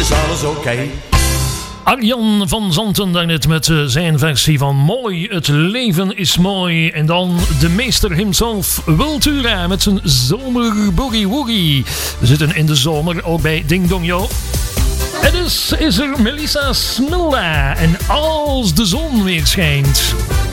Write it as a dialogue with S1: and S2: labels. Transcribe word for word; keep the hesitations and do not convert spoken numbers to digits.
S1: is alles oké. Okay.
S2: Arjan van Zanten daarnet met uh, zijn versie van Mooi, het leven is mooi. En dan de meester himself, Wiltura, met zijn zomer boogie woogie. We zitten in de zomer, ook bij Ding Dong Yo. En dus is er Melissa Smilda en Als de zon weer schijnt.